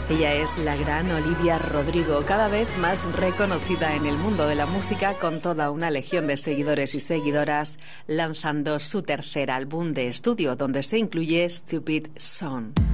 Ella es la gran Olivia Rodrigo, cada vez más reconocida en el mundo de la música, con toda una legión de seguidores y seguidoras, lanzando su tercer álbum de estudio, donde se incluye Stupid Song.